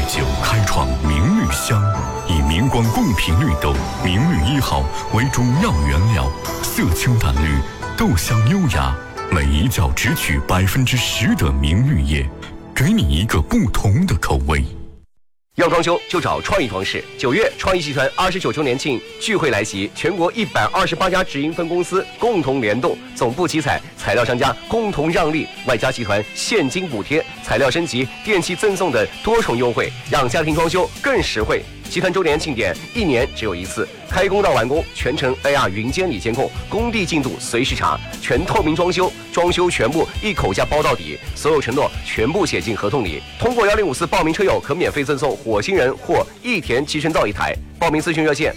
9开创明绿香，以明光贡品绿豆明绿1号为主要原料，色清淡绿，豆香优雅，每一角只取10%的明绿叶，给你一个不同的口味。 要装修就找创意装饰。9月，创意集团29周年庆聚会来袭，全国128家直营分公司共同联动，总部集采，材料商家共同让利，外加集团现金补贴、材料升级、电器赠送的多重优惠，让家庭装修更实惠。集团周年庆典1年只有1次，开工到完工全程 AR 云监理监控，工地进度随时查，全透明装修，装修全部一口价包到底，所有承诺全部写进合同里。通过1054报名车友可免费赠送火星人或益田集成灶1台。报名咨询热线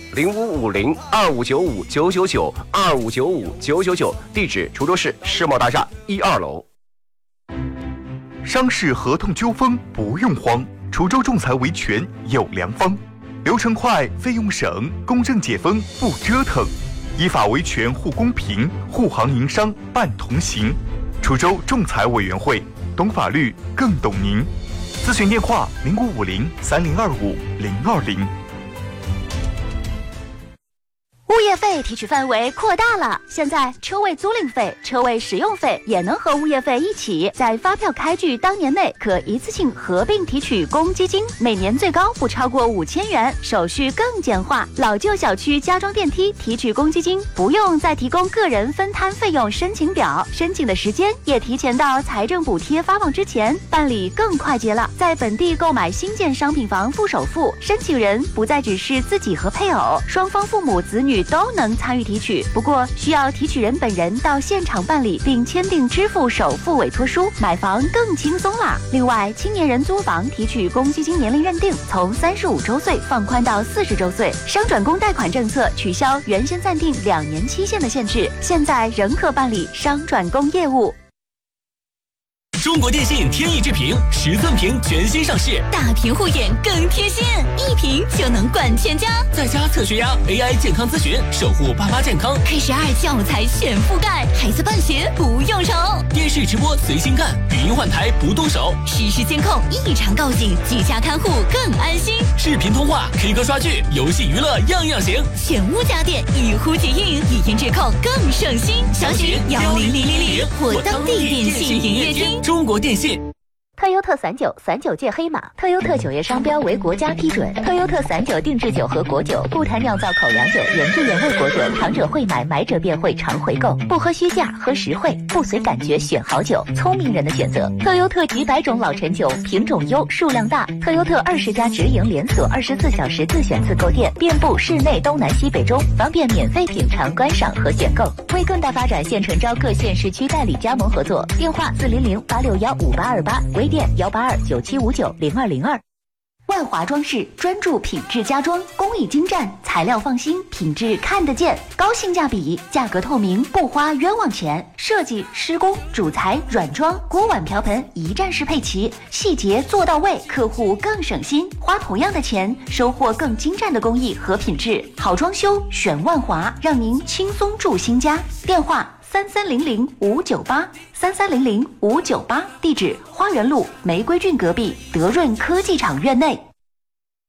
0550259599259599，地址滁州市世贸大厦1、2楼。 商事合同纠纷不用慌，滁州仲裁维权有良方。流程快，费用省，公正解封不折腾，依法维权护公平，护行营商办同行。滁州仲裁委员会，懂法律更懂您。咨询电话05503025-020。 物业费提取范围扩大了，现在车位租赁费、车位使用费也能和物业费一起，在发票开具当年内可一次性合并提取公积金，每年最高不超过5000元，手续更简化。老旧小区加装电梯提取公积金，不用再提供个人分摊费用申请表，申请的时间也提前到财政补贴发放之前，办理更快捷了。在本地购买新建商品房付首付，申请人不再只是自己和配偶，双方父母子女都能参与提取，不过需要提取人本人到现场办理，并签订支付首付委托书，买房更轻松啦。另外，青年人租房提取公积金年龄认定从35周岁放宽到40周岁，商转公贷款政策取消原先暂定2年期限的限制，现在仍可办理商转公业务。 中国电信天翼智屏10寸屏全新上市， 大屏护眼更贴心，1屏就能管全家。 在家测血压 ，AI 健康咨询，守护爸妈健康。 K12教材全覆盖，孩子办学不用愁。 电视直播随心干，语音换台不动手。 实时监控，异常告警，居家看护更安心。 视频通话、K 歌刷剧、游戏娱乐样样行。 全屋家电一呼即应，语音质控更省心。详询10000或当地电信营业厅。 中国电信。 特优特39界黑马，特优特酒业商标为国家批准。特优特散酒定制酒和果酒，不谈酿造口粮酒，原汁原味果酒，尝者会买，买者便会常回购。不喝虚价，喝实惠，不随感觉选好酒，聪明人的选择。特优特几百种老陈酒，品种优，数量大。特优特20家直营连锁，24小时自选自购店，遍布市内东南西北中，方便免费品尝、观赏和选购。为更大发展，现诚招各县市区代理加盟合作，电话400-861-5828，微店182-9759-0202。万华装饰专注品质家装，工艺精湛，材料放心，品质看得见，高性价比，价格透明，不花冤枉钱。设计、施工、主材、软装、锅碗瓢盆一站式配齐，细节做到位，客户更省心，花同样的钱，收获更精湛的工艺和品质。好装修选万华，让您轻松住新家。电话3300-598，3300-598，地址花园路玫瑰郡隔壁德润科技厂院内。